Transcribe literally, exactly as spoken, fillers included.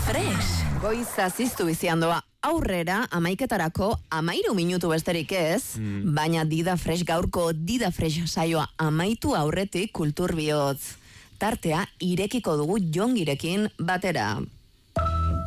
Fresh. Goiza ziztu bizian doa. Aurrera, amaiketarako, amairu minutu besterik ez, mm. baina Dida Fresh gaurko Dida Fresh saioa amaitu aurretik kultur bihotz. Tartea irekiko dugu Jongirekin batera.